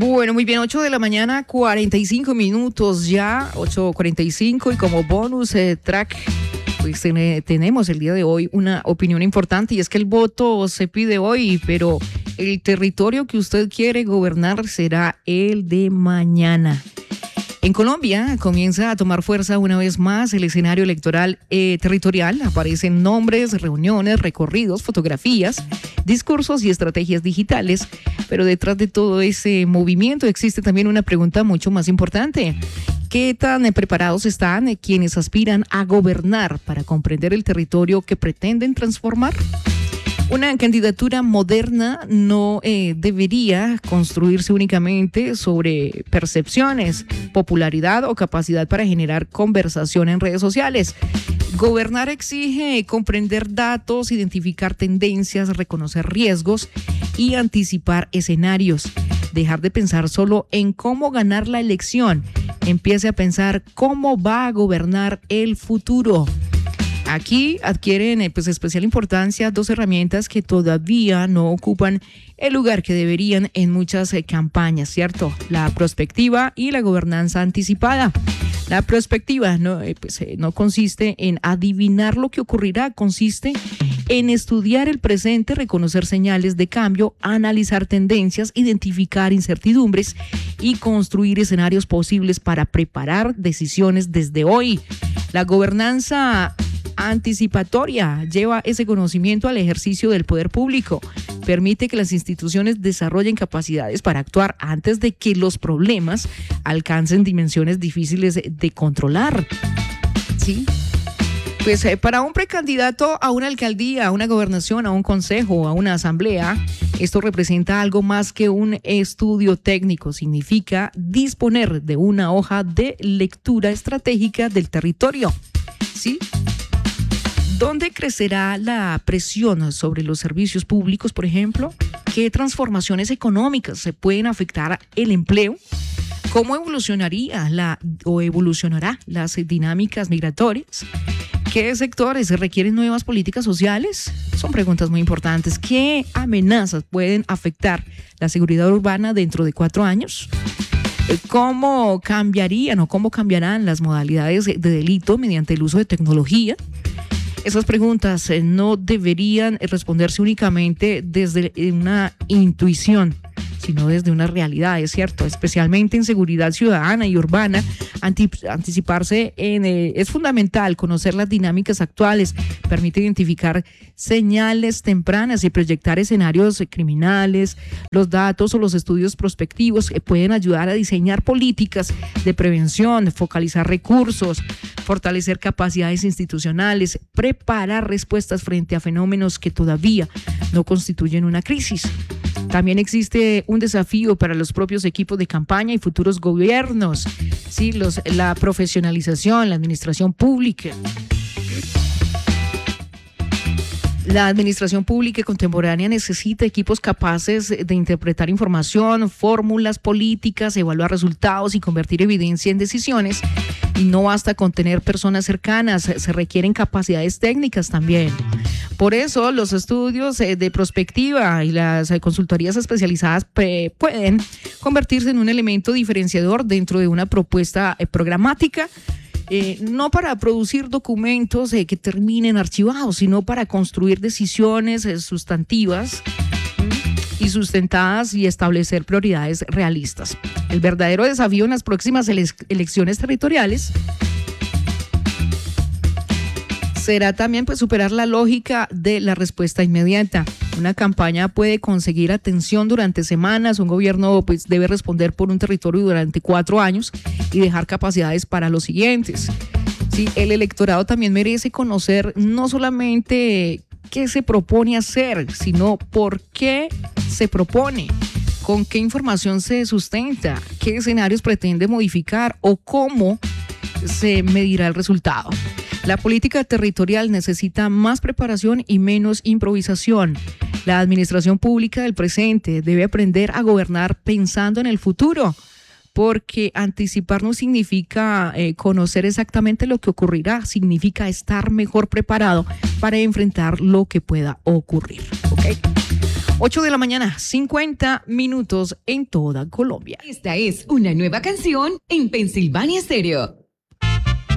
Bueno, muy bien, 8 de la mañana, 45 minutos ya, 8:45, y como bonus track, pues tenemos el día de hoy una opinión importante, y es que el voto se pide hoy, pero el territorio que usted quiere gobernar será el de mañana. En Colombia comienza a tomar fuerza una vez más el escenario electoral territorial. Aparecen nombres, reuniones, recorridos, fotografías, discursos y estrategias digitales. Pero detrás de todo ese movimiento existe también una pregunta mucho más importante. ¿Qué tan preparados están quienes aspiran a gobernar para comprender el territorio que pretenden transformar? Una candidatura moderna no debería construirse únicamente sobre percepciones, popularidad o capacidad para generar conversación en redes sociales. Gobernar exige comprender datos, identificar tendencias, reconocer riesgos y anticipar escenarios. Dejar de pensar solo en cómo ganar la elección. Empiece a pensar cómo va a gobernar el futuro. Aquí adquieren especial importancia dos herramientas que todavía no ocupan el lugar que deberían en muchas campañas, ¿cierto? La prospectiva y la gobernanza anticipada. La prospectiva no consiste en adivinar lo que ocurrirá, consiste en estudiar el presente, reconocer señales de cambio, analizar tendencias, identificar incertidumbres y construir escenarios posibles para preparar decisiones desde hoy. La gobernanza anticipatoria lleva ese conocimiento al ejercicio del poder público. Permite que las instituciones desarrollen capacidades para actuar antes de que los problemas alcancen dimensiones difíciles de controlar. ¿Sí? Pues para un precandidato a una alcaldía, a una gobernación, a un consejo, a una asamblea, esto representa algo más que un estudio técnico. Significa disponer de una hoja de lectura estratégica del territorio. ¿Sí? ¿Dónde crecerá la presión sobre los servicios públicos, por ejemplo? ¿Qué transformaciones económicas se pueden afectar el empleo? ¿Cómo evolucionará las dinámicas migratorias? ¿Qué sectores requieren nuevas políticas sociales? Son preguntas muy importantes. ¿Qué amenazas pueden afectar la seguridad urbana dentro de 4 años? ¿Cómo cambiarán las modalidades de delito mediante el uso de tecnología? Esas preguntas no deberían responderse únicamente desde una intuición, sino desde una realidad, es cierto, especialmente en seguridad ciudadana y urbana. Anticiparse es fundamental. Conocer las dinámicas actuales permite identificar señales tempranas y proyectar escenarios criminales. Los datos o los estudios prospectivos pueden ayudar a diseñar políticas de prevención, focalizar recursos, fortalecer capacidades institucionales, preparar respuestas frente a fenómenos que todavía no constituyen una crisis. También existe un desafío para los propios equipos de campaña y futuros gobiernos, ¿sí? La profesionalización, la administración pública. La administración pública contemporánea necesita equipos capaces de interpretar información, fórmulas políticas, evaluar resultados y convertir evidencia en decisiones. Y no basta con tener personas cercanas, se requieren capacidades técnicas también. Por eso los estudios de prospectiva y las consultorías especializadas pueden convertirse en un elemento diferenciador dentro de una propuesta programática. No para producir documentos que terminen archivados, sino para construir decisiones sustantivas y sustentadas y establecer prioridades realistas. El verdadero desafío en las próximas elecciones territoriales será también superar la lógica de la respuesta inmediata. Una campaña puede conseguir atención durante semanas, un gobierno debe responder por un territorio durante 4 años y dejar capacidades para los siguientes. Sí, el electorado también merece conocer no solamente qué se propone hacer, sino por qué se propone, con qué información se sustenta, qué escenarios pretende modificar o cómo se medirá el resultado. La política territorial necesita más preparación y menos improvisación. La administración pública del presente debe aprender a gobernar pensando en el futuro, porque anticipar no significa conocer exactamente lo que ocurrirá, significa estar mejor preparado para enfrentar lo que pueda ocurrir. ¿Okay? 8 de la mañana, 50 minutos en toda Colombia. Esta es una nueva canción en Pensilvania Stereo.